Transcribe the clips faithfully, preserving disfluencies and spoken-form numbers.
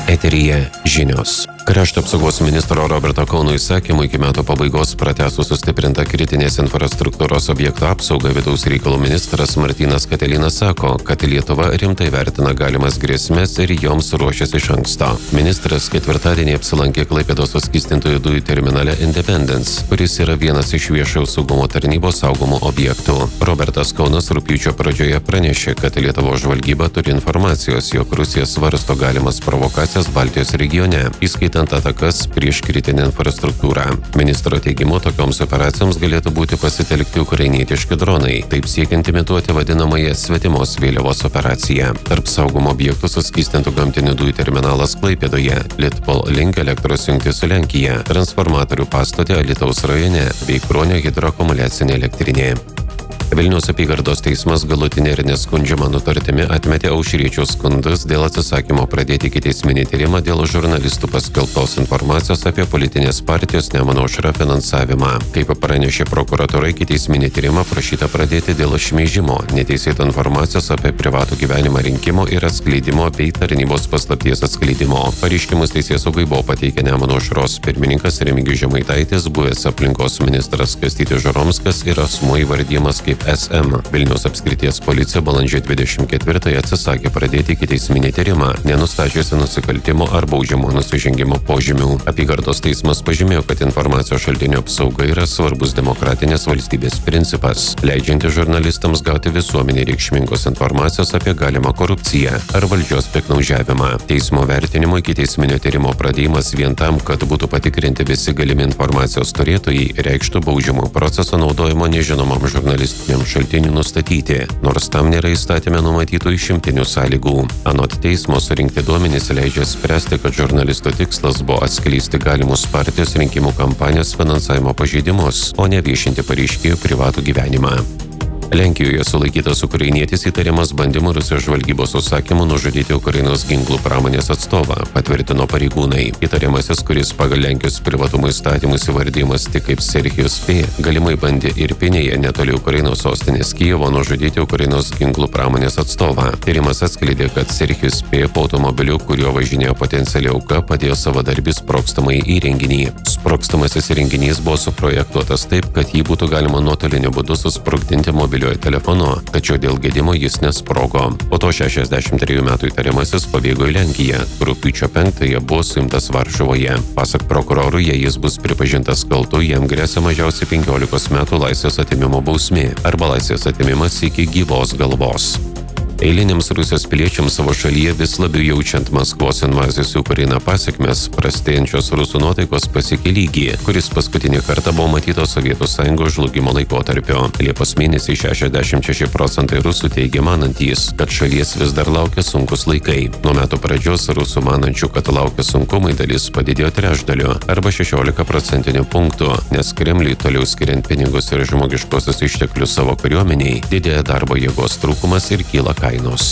Eteryje žinios. Krašto apsaugos ministro Roberto Kauno įsakymu iki metų pabaigos pratęsus sustiprintą kritinės infrastruktūros objektų apsaugą, vidaus reikalų ministras Martynas Katilinas sako, kad Lietuva rimtai vertina galimas grėsmės ir joms ruošiasi iš anksto. Ministras ketvirtadienį apsilankė Klaipėdos suskystintųjų dujų terminale Independence, kuris yra vienas iš viešojo saugumo tarnybos saugomų objektų. Robertas Kaunas rugpjūčio pradžioje pranešė, kad Lietuvos žvalgyba turi informacijos, jog Rusija svarsto galimas provokacijas Baltijos regione, įskaitant atakas prieš kritinę infrastruktūrą. Ministro teigimu, tokioms operacijoms galėtų būti pasitelkti ukrainietiški dronai, taip siekiant imituoti vadinamąją svetimos vėliavos operaciją. Tarp saugomo objektų suskystintų gamtinių dujų terminalas Klaipėdoje, Litpol Link elektros jungtis su Lenkija, transformatorių pastotė Alytaus rajone bei Kruonio hidroakumuliacinė elektrinė. Vilniaus apygardos teismas galutinė ir neskundžiama nutartimi atmetė Aušriečio skundus dėl atsisakymo pradėti ikiteisminį tyrimą dėl žurnalistų paskelbtos informacijos apie politinės partijos Nemuno aušra finansavimą. Kaip pranešė prokuratūra, ikiteisminį tyrimą prašyta pradėti dėl šmeižimo, neteisėto informacijos apie privatų gyvenimą rinkimo ir atskleidimo bei tarnybos paslapties atskleidimo. Pareiškimus teisėsaugai buvo pateikę Nemuno aušros pirmininkas Remigijus Žemaitaitis, buvęs aplinkos ministras Kastytis Žuromskas ir asmuo įvardyjamas kaip S M. Vilniaus apskrities policija balandžio dvidešimt ketvirtąją atsisakė pradėti ikiteisminį tyrimą, nenustačiusi nusikaltimo ar baudžiamo nusižengimo požymių. Apygardos teismas pažymėjo, kad informacijos šaltinių apsauga yra svarbus demokratinės valstybės principas, leidžiantis žurnalistams gauti visuomenei reikšmingos informacijos apie galimą korupciją ar valdžios piktnaudžiavimą. Teismo vertinimo ikiteisminio tyrimo pradėjimas vien tam, kad būtų patikrinti visi galimi informacijos turėtojai, reikštų baudžiamo proceso naudojimo nežinomam žurnalistui šaltinių nustatyti, nors tam nėra įstatyme numatytų išimtinių sąlygų. Anot teismo surinkti duomenys leidžia spręsti, kad žurnalisto tikslas buvo atskleisti galimus partijos rinkimų kampanijos finansavimo pažeidimus, o ne viešinti pareiškėjų privatų gyvenimą. Lenkijoje sulaikytas ukrainietis įtariamas bandymu Rusijos žvalgybos užsakymu nužudyti Ukrainos ginklų pramonės atstovą, patvirtino pareigūnai. Įtariamasis, kuris pagal Lenkijos privatumo įstatymus įvardyjamas tik kaip Serhijus P, galimai bandė Irpinėje netoli Ukrainos sostinės Kijevo nužudyti Ukrainos ginklų pramonės atstovą. Tyrimas atskleidė, kad Serhijus P po automobiliu, kuriuo važinėjo potenciali auka, padėjo savadarbį sprogstamąjį įrenginį. Sprogstamasis įrenginys buvo suprojektuotas taip, kad jį būtų galima nuotoliniu būdu susprogdinti mobiliu telefonu, tačiau dėl gedimo jis nesprogo. Po to šešiasdešimt trejų metų įtariamasis pabėgo į Lenkiją. Rugpjūčio penktąją buvo suimtas Varšuvoje. Pasak prokurorų, jei jis bus pripažintas kaltu, jam gresia mažiausiai penkiolikos metų laisvės atėmimo bausmė arba laisvės atėmimas iki gyvos galvos. Eiliniams Rusijos piliečiams savo šalyje vis labiau jaučiant Maskvos invazijos į Ukrainą pasekmes, prastėjančios rusų nuotaikos pasiekė lygį, kuris paskutinį kartą buvo matytas Sovietų sąjungos žlugimo laikotarpio. Liepos mėnesį šešiasdešimt šeši procentai rusų teigia manantys, kad šalies vis dar laukia sunkus laikai. Nuo metų pradžios rusų manančių, kad laukia sunkumai, dalis padidėjo trečdaliu arba šešiolika procentinių punktų, nes Kremliui toliau skiriant pinigus ir žmogiškosius išteklius savo kariuomeniai, didėja darbo jėgos trūkumas ir kyla kainos.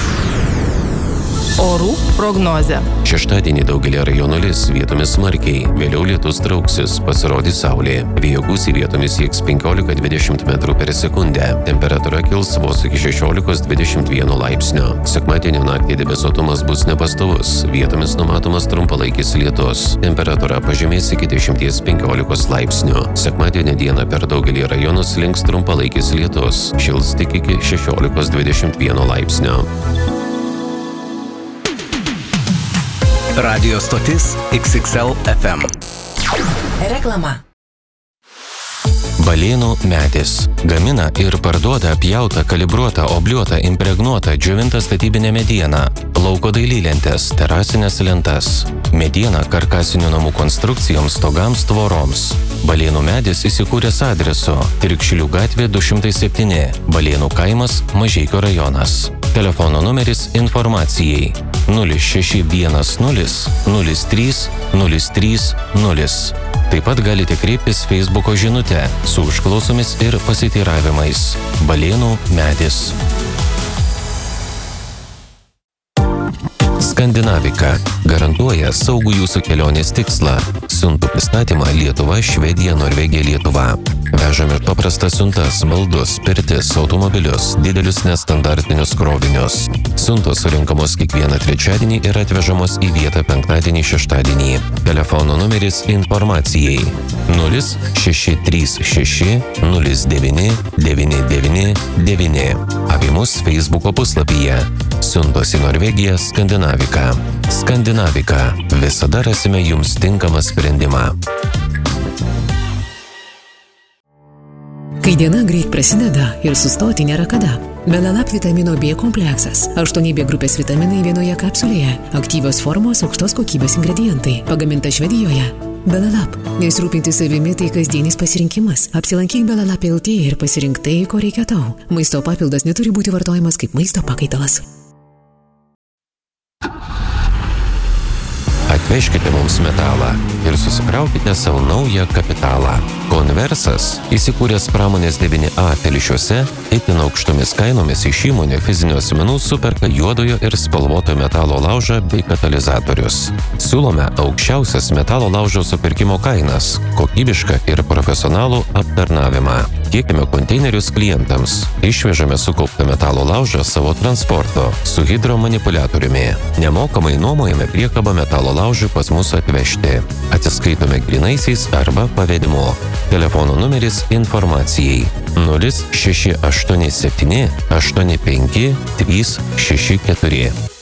Orų prognozė. Šeštadienį daugelį rajonų lis, vietomis smarkiai, vėliau lietus trauksis, pasirodys saulė. Vėjo gūsiai vietomis sieks penkiolika dvidešimt metrų per sekundę. Temperatūra kils vos iki šešiolikos dvidešimt vieno laipsnio. Sekmadienio naktį debesuotumas bus nepastovus, vietomis numatomas trumpalaikis lietus. Temperatūra pažemės iki dešimties penkiolikos laipsnių. Sekmadienio dieną per daugelį rajonų slinks trumpalaikis lietus, šils tik iki šešiolikos dvidešimt vieno laipsnio. Radio stotis X X L F M. Reklama. Balėnų medis. Gamina ir parduoda pjautą, kalibruotą, obliuotą, impregnuotą, džiovintą statybinę medieną, lauko dailylentes, terasinės lentas. Mediena karkasinių namų konstrukcijoms, stogams, tvoroms. Balėnų medis įsikūręs adresu Tirkšlių gatvė du šimtai septyni, Balėnų kaimas, Mažeikio rajonas. Telefono numeris informacijai nulis šeši vienas nulis nulis trys nulis trys nulis. Taip pat galite kreiptis Facebooko žinute su užklausomis ir pasiteiravimais. Balėnų medis. Skandinavika garantuoja saugų jūsų kelionės tikslą. Siuntų pristatymą Lietuva, Švedija, Norvegija, Lietuva. Vežame paprastas siuntas, baldus, pirtis, automobilius, didelius nestandartinius krovinius. Siuntos surinkamos kiekvieną trečiadienį ir atvežamos į vietą penktadienį, šeštadienį. Telefono numeris informacijai nulis šeši trys šeši nulis devyni devyni devyni devyni. Apie mus Facebooko puslapyje. Siuntos į Norvegiją Skandinavika. Skandinavika. Visada rasime jums tinkamą sprendimą. Kai diena greit prasideda ir sustoti nėra kada. Belalap vitamino B kompleksas. aštuoni B grupės vitaminai vienoje kapsulėje. Aktyvios formos, aukštos kokybės ingredientai. Pagaminta Švedijoje. Belalap. Nes rūpinti savimi tai kasdienis pasirinkimas. Apsilankyk Belalap L T ir pasirink tai, ko reikia tau. Maisto papildas neturi būti vartojamas kaip maisto pakaitalas. Atvežkite mums metalą ir susikraukite savo naują kapitalą. Konversas, įsikūręs pramonės devyni A Telšiuose, itin aukštomis kainomis iš įmonė fizinių asmenų superka juodojo ir spalvoto metalo laužą bei katalizatorius. Siūlome aukščiausias metalo laužo supirkimo kainas, kokybišką ir profesionalų aptarnavimą. Tiekime konteinerius klientams. Išvežame sukauptą metalo laužą savo transporto su hidromanipuliatoriumi. Nemokamai nuomojame priekabą metalo laužui pas mus atvežti. Atsiskaitome grynaisiais arba pavedimu. Telefono numeris informacijai nulis šeši aštuoni septyni aštuoni penki trys šeši keturi.